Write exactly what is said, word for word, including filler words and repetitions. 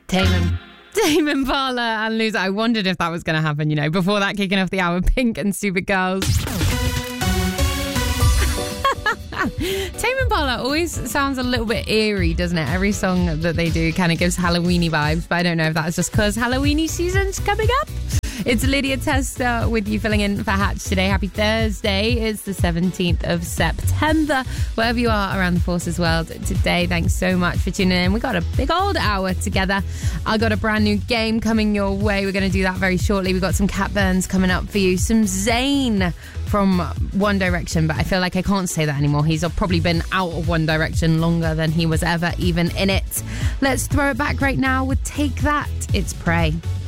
Tame Tame Impala and Loser. I wondered if that was going to happen, you know, before that kicking off the hour, Pink and Stupid Girls. Tame Impala always sounds a little bit eerie, doesn't it? Every song that they do kind of gives Halloweeny vibes, but I don't know if that's just because Halloweeny season's coming up. It's Lydia Testa with you filling in for Hatch today. Happy Thursday. It's the seventeenth of September. Wherever you are around the Forces world today, thanks so much for tuning in. We got a big old hour together. I got a brand new game coming your way. We're going to do that very shortly. We've got some Cat Burns coming up for you. Some Zayn from One Direction, but I feel like I can't say that anymore. He's probably been out of One Direction longer than he was ever even in it. Let's throw it back right now with Take That. It's Pray.